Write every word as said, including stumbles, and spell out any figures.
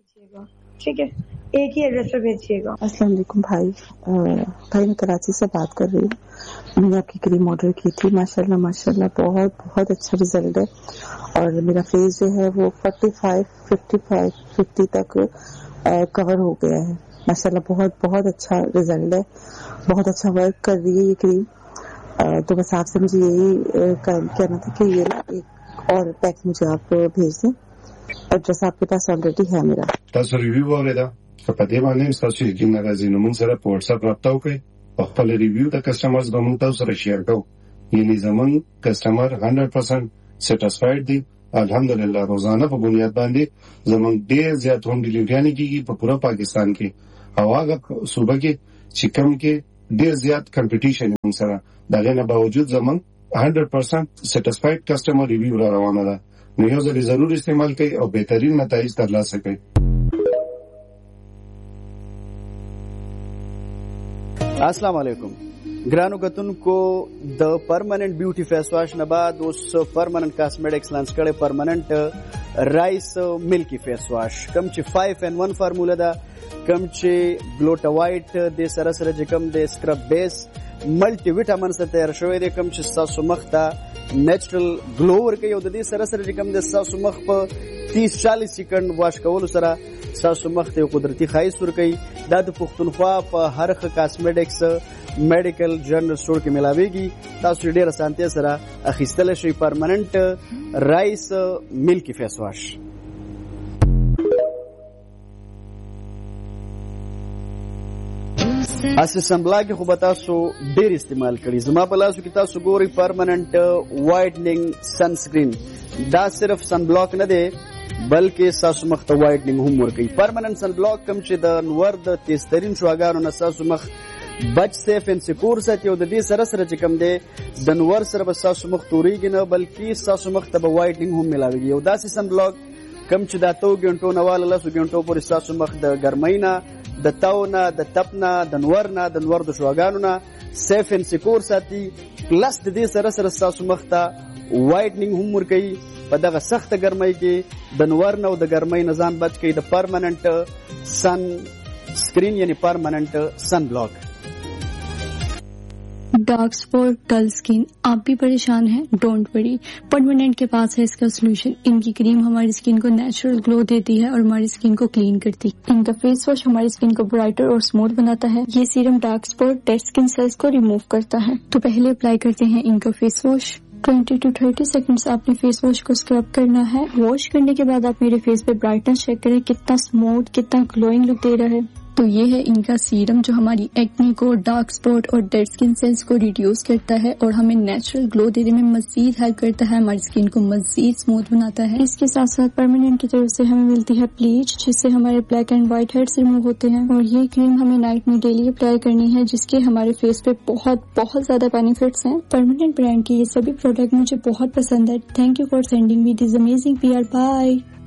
कीजिएगा, ठीक है, एक ही एड्रेस पे भेजिएगा। अस्सलाम वालेकुम भाई। आ, भाई मैं कराची से बात कर रही हूँ। मैंने आपकी क्रीम ऑर्डर की थी, माशाल्लाह माशाल्लाह बहुत बहुत अच्छा रिजल्ट है और मेरा फेस जो है वो पैंतालीस, पचपन, पचास तक आ, कवर हो गया है। माशाल्लाह बहुत बहुत अच्छा रिजल्ट है, बहुत अच्छा वर्क कर रही है ये क्रीम। आ, तो बस आपसे मुझे यही कहना था कि ये एक और पैक मुझे आप भेज दें। एड्रेस आपके पास ऑलरेडी है मेरा। تاسو ریویو اوریدا که په دې باندې تاسو یې کینه راځي نو موږ سره په واتس اپ رابطه وکړئ او خپل ریویو د کسٹمرز به موږ تاسو سره شیر کوو. یعنی زمون کسٹمر صد درصد سټیسفاید دي الحمدلله. روزانه په بنیاد باندې زمون ډیر زیات ہوم ډیلیوری کیږي په پورا پاکستان کې او هغه صوبه کې چې کوم کې ډیر زیات کمپټیشن موږ سره دغه نه باوجود زمون صد درصد سټیسفاید کسٹمر ریویو را روانه ده. نو یو ځل ضرور استعمال کړئ او بهترین نتایج ترلاسه کړئ. अस्सलाम वालेकुम ګرانو کتونکو د پرمننٹ بیوټي فیس واش نه بعد اوس پرمننٹ کاسمیټکس لانچ کړي پرمننٹ رایس ملکی فیس واش کم چې فایو ان ون فارمولا ده کم چې ګلوټاوایټ د سره سره چې کم د سکرب بیس ملټي وټامین سره تیار شوی دی کم چې تاسو مخ ته نیچرل ګلو ورکوي او د دې سره سره چې کم د تاسو مخ په تیس چالیس سکند واش کولو سره تاسو مخ ته قدرتي ښایست ورکوي. دا د پښتونخوا په هر ښه کاسمیټکس میډیکل جنرال سٹور کې ملاویږي. تاسو ډیر اسانتیا سره اخیستل شي پرمننٹ رایس ملکی فیس واش. اسی سنبلا کې خو به تاسو ډیر استعمال کړي. زما په لاسو کې تاسو ګوري پرمننٹ وایټنینګ سنسکرین. دا صرف سن بلاک نه دی بلکې تاسو مخ ته وایټنینګ هم ورکوي. پرمننٹ سن بلاک کم چې د نور د تیزترین شعاګانو نه تاسو مخ بچ سیف ان سکور ساتي او د دې سره سره چې کم دی د نور سره به تاسو مخ تورېږي نه بلکې تاسو مخ ته به وایټنینګ هم ملاویږي. او داسې سن بلاک کم چې دا تو ګنټو نه واله لسو ګنټو پورې تاسو مخ د ګرمۍ نه د تاو نه د تپ نه د نور نه د نور د شعاګانو نه سیف ان سکور ساتي پلس د دې سره سره تاسو مخ ته وایټنینګ هم ورکوي. په دغه سخته ګرمۍ کې د نور نه او د ګرمۍ نه ځان بچ کوي د پرمننٹ سن سکرین یعنی پرمننٹ سن بلاک. डार्क स्पॉट डल स्किन आप भी परेशान हैं, डोंट वरी, परमानेंट के पास है इसका सोल्यूशन. इनकी क्रीम हमारी स्किन को नेचुरल ग्लो देती है और हमारी स्किन को क्लीन करती है. इनका फेस वॉश हमारी स्किन को ब्राइटर और स्मूथ बनाता है. ये serum dark spot dead skin cells को रिमूव करता है. तो पहले अप्लाई करते हैं इनका face wash. Twenty two thirty seconds आपने फेस वॉश को स्क्रब करना है. वॉश करने के बाद आप मेरे फेस पे ब्राइटनेस चेक करें, कितना स्मूथ कितना ग्लोइंग लुक दे रहा है. तो ये है इनका सीरम जो हमारी एक्ने को, डार्क स्पॉट और डेड स्किन सेल्स को रिड्यूस करता है और हमें नेचुरल ग्लो देने में मजीद हेल्प करता है. हमारी स्किन को मजीद स्मूथ बनाता है. इसके साथ साथ परमानेंट की तरफ से हमें मिलती है ब्लीच जिससे हमारे black and white heads remove होते हैं. और ये क्रीम हमें नाइट में डेली अप्लाई करनी है जिसके हमारे फेस पे बहुत बहुत ज्यादा बेनिफिट्स हैं. परमानेंट ब्रांड के ये सभी प्रोडक्ट मुझे बहुत पसंद है. Thank you for sending me this amazing PR. Bye.